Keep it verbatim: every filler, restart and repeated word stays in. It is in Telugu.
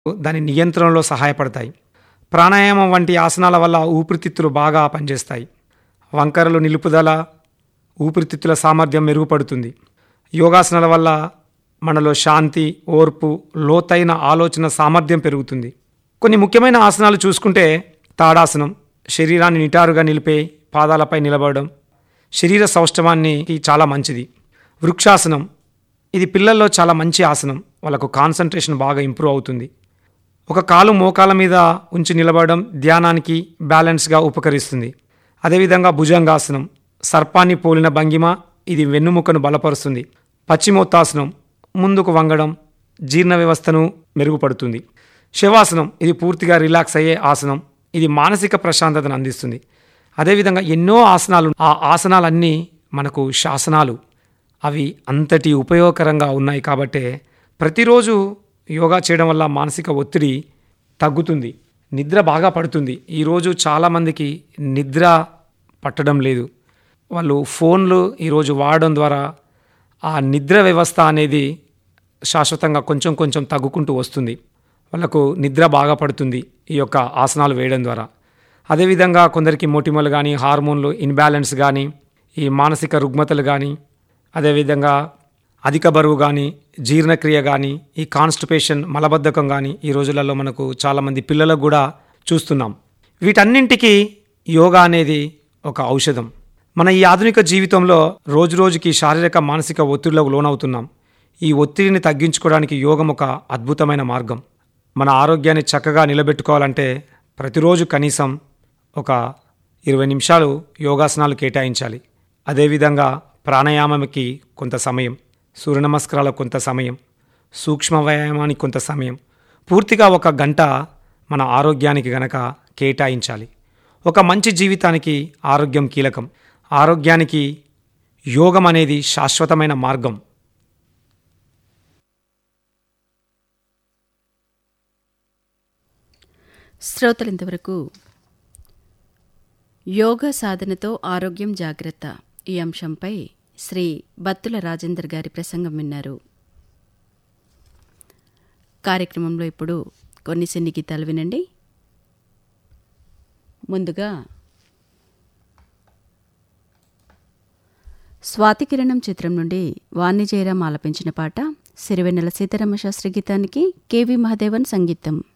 దాని నియంత్రణలో సహాయపడతాయి. ప్రాణాయామం వంటి ఆసనాల వల్ల ఊపిరితిత్తులు బాగా పనిచేస్తాయి. వంకరలు నిలుపుదల, ఊపిరితిత్తుల సామర్థ్యం మెరుగుపడుతుంది. యోగాసనాల వల్ల మనలో శాంతి, ఓర్పు, లోతైన ఆలోచన సామర్థ్యం పెరుగుతుంది. కొన్ని ముఖ్యమైన ఆసనాలు చూసుకుంటే తాడాసనం, శరీరాన్ని నిటారుగా నిలిపే పాదాలపై నిలబడడం, శరీర సౌష్ఠవానికి చాలా మంచిది. వృక్షాసనం, ఇది పిల్లల్లో చాలా మంచి ఆసనం, వాళ్ళకు కాన్సన్ట్రేషన్ బాగా ఇంప్రూవ్ అవుతుంది. ఒక కాలు మోకాల మీద ఉంచి నిలబడడం ధ్యానానికి బ్యాలెన్స్గా ఉపకరిస్తుంది. అదేవిధంగా భుజంగాసనం, సర్పాన్ని పోలిన భంగిమ, ఇది వెన్నుముకను బలపరుస్తుంది. పశ్చిమోత్తాసనం, ముందుకు వంగడం జీర్ణ వ్యవస్థను మెరుగుపడుతుంది. శవాసనం, ఇది పూర్తిగా రిలాక్స్ అయ్యే ఆసనం, ఇది మానసిక ప్రశాంతతను అందిస్తుంది. అదేవిధంగా ఎన్నో ఆసనాలు, ఆ ఆసనాలన్నీ మనకు శాసనాలు, అవి అంతటి ఉపయోగకరంగా ఉన్నాయి. కాబట్టే ప్రతిరోజు యోగా చేయడం వల్ల మానసిక ఒత్తిడి తగ్గుతుంది, నిద్ర బాగా పడుతుంది. ఈరోజు చాలామందికి నిద్ర పట్టడం లేదు. వాళ్ళు ఫోన్లు ఈరోజు వాడడం ద్వారా ఆ నిద్ర వ్యవస్థ అనేది శాశ్వతంగా కొంచెం కొంచెం తగ్గుకుంటూ వస్తుంది. వాళ్ళకు నిద్ర బాగా పడుతుంది ఈ యొక్క ఆసనాలు వేయడం ద్వారా. అదేవిధంగా కొందరికి మొటిమలు కానీ, హార్మోన్లు ఇన్బ్యాలెన్స్ కానీ, ఈ మానసిక రుగ్మతలు కానీ, అదేవిధంగా అధిక బరువు కానీ, జీర్ణక్రియ కానీ, ఈ కాన్స్టిపేషన్, మలబద్ధకం కానీ ఈ రోజులలో మనకు చాలామంది పిల్లలకు కూడా చూస్తున్నాం. వీటన్నింటికీ యోగా అనేది ఒక ఔషధం. మన ఈ ఆధునిక జీవితంలో రోజురోజుకి శారీరక మానసిక ఒత్తిడిలకు లోనవుతున్నాం. ఈ ఒత్తిడిని తగ్గించుకోవడానికి యోగం ఒక అద్భుతమైన మార్గం. మన ఆరోగ్యాన్ని చక్కగా నిలబెట్టుకోవాలంటే ప్రతిరోజు కనీసం ఒక ఇరవై నిమిషాలు యోగాసనాలు కేటాయించాలి. అదేవిధంగా ప్రాణాయామంకి కొంత సమయం, సూర్య నమస్కారాలకు కొంత సమయం, సూక్ష్మ వ్యాయామానికి కొంత సమయం, పూర్తిగా ఒక గంట మన ఆరోగ్యానికి గనక కేటాయించాలి. ఒక మంచి జీవితానికి ఆరోగ్యం కీలకం. ఆరోగ్యానికి యోగం అనేది శాశ్వతమైన మార్గం. శ్రోతలు ఇంతవరకు యోగా సాధనతో ఆరోగ్యం జాగ్రత్త ఈ అంశంపై శ్రీ బత్తుల రాజేందర్ గారి ప్రసంగం విన్నారు. కార్యక్రమంలో ఇప్పుడు కొన్ని సిన్ని గీతాలు వినండి. ముందుగా స్వాతికిరణం చిత్రం నుండి వాణి జయరాం ఆలపించిన పాట, సిరివెన్నెల సీతారామ శాస్త్రి గీతానికి కెవి మహదేవన్ సంగీతం.